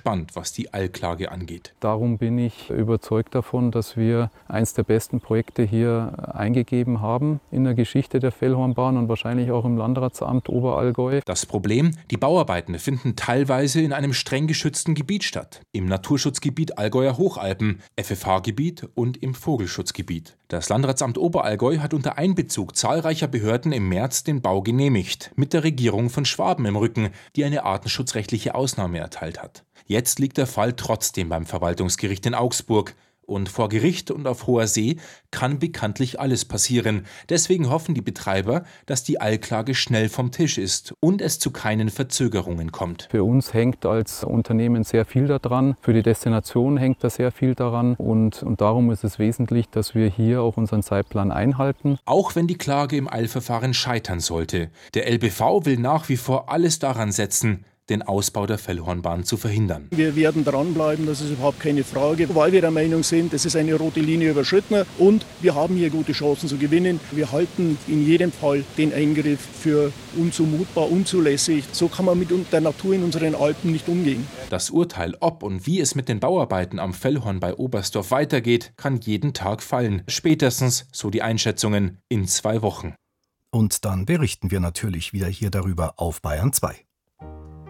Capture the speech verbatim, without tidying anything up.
gespannt, was die Eilklage angeht. Darum bin ich überzeugt davon, dass wir eines der besten Projekte hier eingegeben haben in der Geschichte der Fellhornbahn und wahrscheinlich auch im Landratsamt Oberallgäu. Das Problem: Die Bauarbeiten finden teilweise in einem streng geschützten Gebiet statt. Im Naturschutzgebiet Allgäuer Hochalpen, F F H-Gebiet und im Vogelschutzgebiet. Das Landratsamt Oberallgäu hat unter Einbezug zahlreicher Behörden im März den Bau genehmigt, mit der Regierung von Schwaben im Rücken, die eine artenschutzrechtliche Ausnahme erteilt hat. Jetzt liegt der Fall trotzdem beim Verwaltungsgericht in Augsburg. Und vor Gericht und auf hoher See kann bekanntlich alles passieren. Deswegen hoffen die Betreiber, dass die Eilklage schnell vom Tisch ist und es zu keinen Verzögerungen kommt. Für uns hängt als Unternehmen sehr viel daran. Für die Destination hängt da sehr viel daran. Und, und darum ist es wesentlich, dass wir hier auch unseren Zeitplan einhalten. Auch wenn die Klage im Eilverfahren scheitern sollte. Der L B V will nach wie vor alles daran setzen, den Ausbau der Fellhornbahn zu verhindern. Wir werden dranbleiben, das ist überhaupt keine Frage, weil wir der Meinung sind, es ist eine rote Linie überschritten und wir haben hier gute Chancen zu gewinnen. Wir halten in jedem Fall den Eingriff für unzumutbar, unzulässig. So kann man mit der Natur in unseren Alpen nicht umgehen. Das Urteil, ob und wie es mit den Bauarbeiten am Fellhorn bei Oberstdorf weitergeht, kann jeden Tag fallen. Spätestens, so die Einschätzungen, in zwei Wochen. Und dann berichten wir natürlich wieder hier darüber auf Bayern zwei.